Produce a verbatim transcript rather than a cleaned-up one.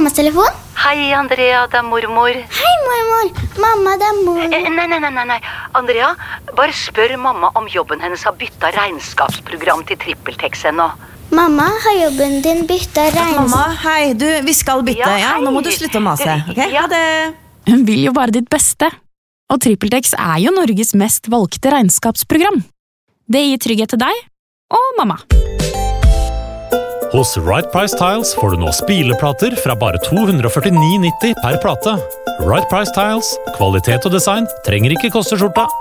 mammas telefon? Hei, Andrea, det er mormor. Hei, mormor. Mamma, det er mor. Eh, nei, nei, nei, nei. Andrea, bare spør mamma om jobben hennes har byttet regnskapsprogram til TrippelTex ennå. Mamma, har jobben din byttet regnskap? Mamma, hei, du, vi skal bytte, ja, ja? Nå må du slutte å mase, ok? Ja, det... Hun vil jo bare ditt beste. Og TrippelTex er jo Norges mest valgte regnskapsprogram. Det gir trygghet til deg og mamma. Hos Right Price Tiles får du nå spileplater fra bare to hundre førtini nitti per plate. Right Price Tiles, kvalitet og design trenger ikke koste skjorta.